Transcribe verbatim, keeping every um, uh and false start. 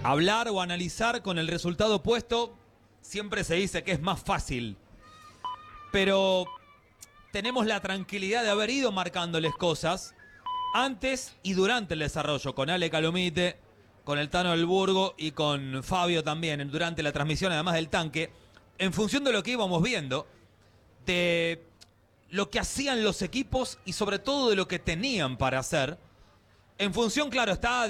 Hablar o analizar con el resultado puesto siempre se dice que es más fácil. Pero tenemos la tranquilidad de haber ido marcándoles cosas antes y durante el desarrollo, con Ale Calumite, con el Tano del Burgo y con Fabio también, durante la transmisión, además del tanque, en función de lo que íbamos viendo, de lo que hacían los equipos y sobre todo de lo que tenían para hacer, en función, claro, está